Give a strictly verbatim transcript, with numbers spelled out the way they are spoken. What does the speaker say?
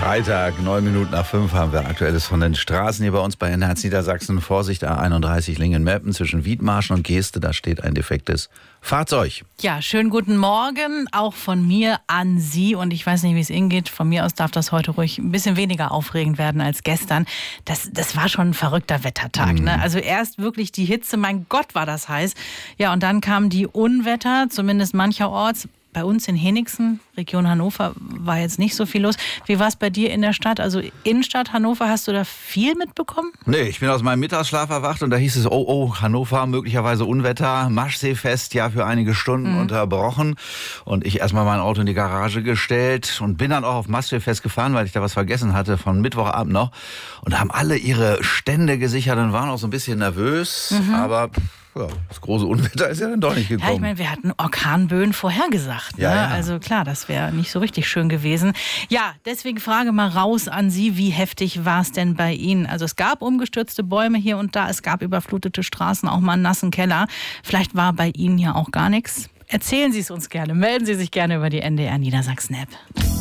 Freitag, neun Minuten nach fünf haben wir Aktuelles von den Straßen hier bei uns bei N H Z Niedersachsen. Vorsicht, A einunddreißig Lingen-Meppen zwischen Wiedmarschen und Geeste, da steht ein defektes Fahrzeug. Ja, schönen guten Morgen, auch von mir an Sie. Und ich weiß nicht, wie es Ihnen geht. Von mir aus darf das heute ruhig ein bisschen weniger aufregend werden als gestern. Das, das war schon ein verrückter Wettertag. Mhm. Ne? Also erst wirklich die Hitze, mein Gott, war das heiß. Ja, und dann kamen die Unwetter, zumindest mancherorts. Bei uns in Henigsen, Region Hannover, war jetzt nicht so viel los. Wie war es bei dir in der Stadt? Also Innenstadt Hannover, hast du da viel mitbekommen? Nee, ich bin aus meinem Mittagsschlaf erwacht und da hieß es, oh, oh, Hannover, möglicherweise Unwetter, Maschseefest, ja, für einige Stunden mhm. unterbrochen. Und ich erstmal mein Auto in die Garage gestellt und bin dann auch auf Maschseefest gefahren, weil ich da was vergessen hatte von Mittwochabend noch. Und da haben alle ihre Stände gesichert und waren auch so ein bisschen nervös, mhm. aber... Ja, das große Unwetter ist ja dann doch nicht gekommen. Ja, ich meine, wir hatten Orkanböen vorhergesagt. Ne? Ja, ja. Also klar, das wäre nicht so richtig schön gewesen. Ja, deswegen Frage mal raus an Sie, wie heftig war es denn bei Ihnen? Also es gab umgestürzte Bäume hier und da, es gab überflutete Straßen, auch mal einen nassen Keller. Vielleicht war bei Ihnen ja auch gar nichts. Erzählen Sie es uns gerne, melden Sie sich gerne über die N D R Niedersachsen-App.